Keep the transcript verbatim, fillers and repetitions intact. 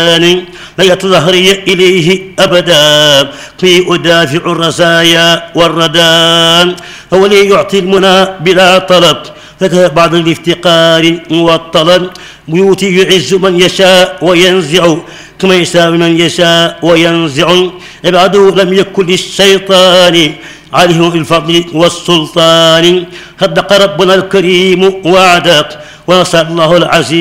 لا يتظهري إليه أبدا في أدافع الرزايا والردى هو لي يعطي المنى بلا طلب فك بعض الافتقار والطلب بيوتي يعز من يشاء وينزع كما يشاء من يشاء وينزع عباده لم يكن للشيطان عليهم بالفضل والسلطان صدق ربنا الكريم وعدك ونصر الله العزيز